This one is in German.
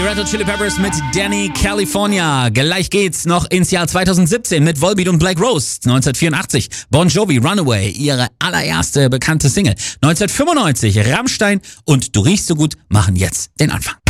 Die Red Hot Chili Peppers mit Danny California. Gleich geht's noch ins Jahr 2017 mit Volbeat und Black Rose. 1984 Bon Jovi, Runaway, ihre allererste bekannte Single. 1995 Rammstein und Du riechst so gut machen jetzt den Anfang.